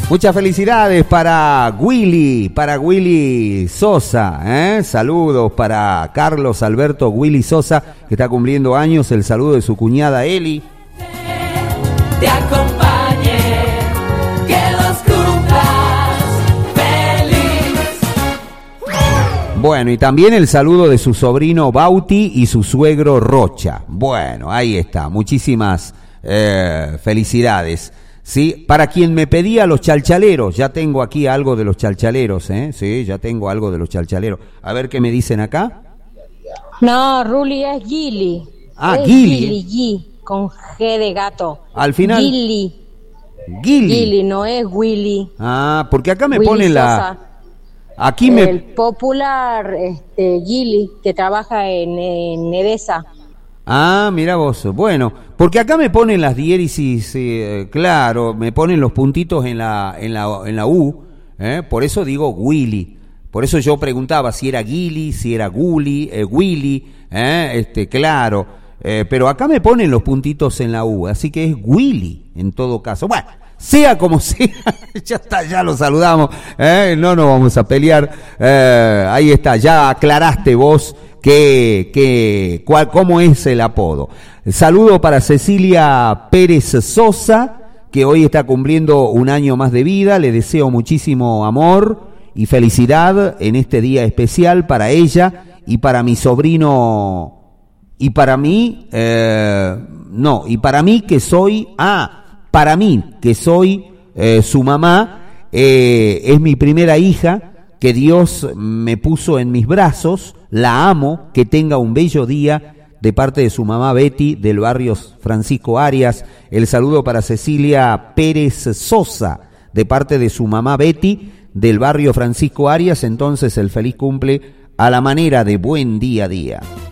Muchas felicidades para Willy Sosa, saludos para Carlos Alberto Willy Sosa, que está cumpliendo años, el saludo de su cuñada Eli. Te acompañe, que los cumplas feliz. Bueno, y también el saludo de su sobrino Bauti y su suegro Rocha. Bueno, ahí está, muchísimas felicidades. Sí, para quien me pedía los chalchaleros, ya tengo aquí algo de los chalchaleros, sí, ya tengo algo de los chalchaleros. A ver qué me dicen acá. No, Ruli es Gili. Ah, es Gili. Gili, con G de gato. Al final. Gili, no es Willy. Ah, porque acá me Willy pone Sosa. Aquí el popular Gili, que trabaja en Edesa. Ah, mira vos. Bueno, porque acá me ponen las diéresis, claro, me ponen los puntitos en la U, por eso digo Willy. Por eso yo preguntaba si era Gili, si era Willy, claro. Pero acá me ponen los puntitos en la U, así que es Willy en todo caso. Bueno, sea como sea, ya está, ya lo saludamos, no nos vamos a pelear. Ahí está, ya aclaraste vos cómo es el apodo. Saludo para Cecilia Pérez Sosa, que hoy está cumpliendo un año más de vida. Le deseo muchísimo amor y felicidad en este día especial para ella y para mi sobrino, y para mí, que soy su mamá, es mi primera hija, que Dios me puso en mis brazos, la amo, que tenga un bello día, de parte de su mamá Betty, del barrio Francisco Arias. El saludo para Cecilia Pérez Sosa, de parte de su mamá Betty, del barrio Francisco Arias. Entonces el feliz cumple a la manera de buen día a día.